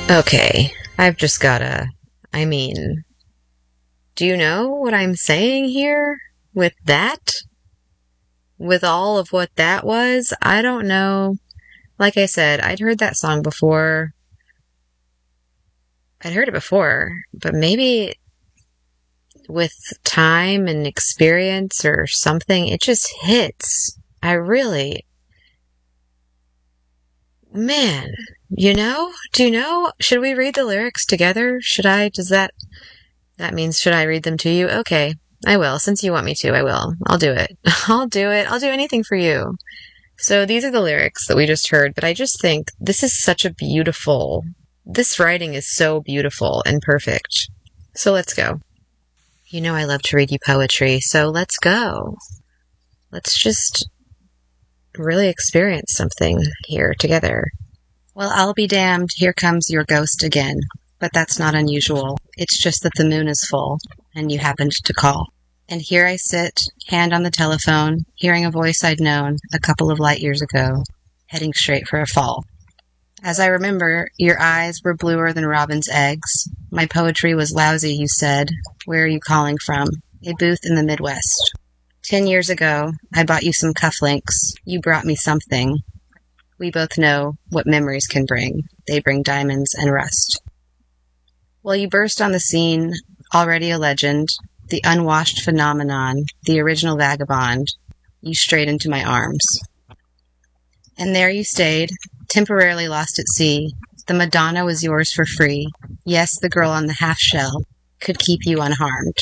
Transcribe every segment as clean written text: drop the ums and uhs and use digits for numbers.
Okay, I've just gotta. Do you know what I'm saying here? With that? With all of what that was? I don't know. Like I said, I'd heard that song before. I'd heard it before, but maybe with time and experience or something, it just hits. Man, do you know? Should we read the lyrics together? That means should I read them to you? Okay, I will. Since you want me to, I will. I'll do it. I'll do it. I'll do anything for you. So these are the lyrics that we just heard, but I just think this writing is so beautiful and perfect. So let's go. You know I love to read you poetry, so let's go. Let's just really experience something here together. Well, I'll be damned, here comes your ghost again. But that's not unusual. It's just that the moon is full, and you happened to call. And here I sit, hand on the telephone, hearing a voice I'd known a couple of light years ago, heading straight for a fall. As I remember, your eyes were bluer than robin's eggs. My poetry was lousy, you said. Where are you calling from? A booth in the Midwest. 10 years ago, I bought you some cufflinks. You brought me something. We both know what memories can bring. They bring diamonds and rust. Well, you burst on the scene, already a legend, the unwashed phenomenon, the original vagabond. You strayed into my arms. And there you stayed, temporarily lost at sea. The Madonna was yours for free. Yes, the girl on the half-shell could keep you unharmed.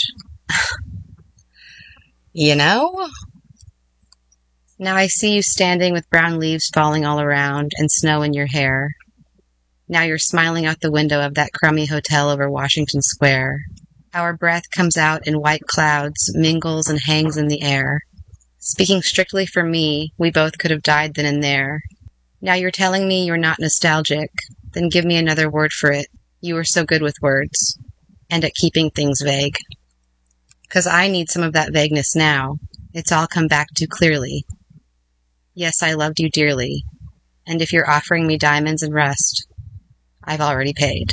You know? Now I see you standing with brown leaves falling all around and snow in your hair. Now you're smiling out the window of that crummy hotel over Washington Square. Our breath comes out in white clouds, mingles and hangs in the air. Speaking strictly for me, we both could have died then and there. Now you're telling me you're not nostalgic. Then give me another word for it. You were so good with words. And at keeping things vague. 'Cause I need some of that vagueness now. It's all come back too clearly. Yes, I loved you dearly. And if you're offering me diamonds and rust, I've already paid.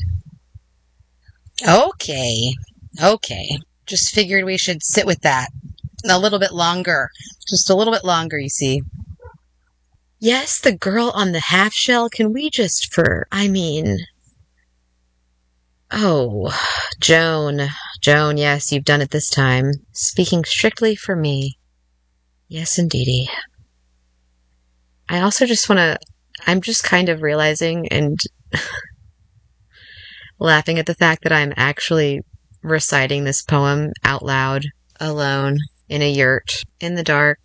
Okay. Just figured we should sit with that a little bit longer. Just a little bit longer, you see. Yes, the girl on the half shell. Can we just Oh, Joan, yes, you've done it this time. Speaking strictly for me. Yes, indeedy. I also I'm just kind of realizing and laughing at the fact that I'm actually reciting this poem out loud, alone, in a yurt, in the dark,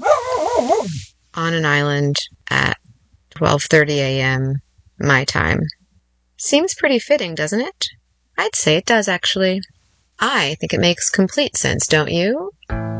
on an island at 12:30 a.m. my time. Seems pretty fitting, doesn't it? I'd say it does, actually. I think it makes complete sense, don't you?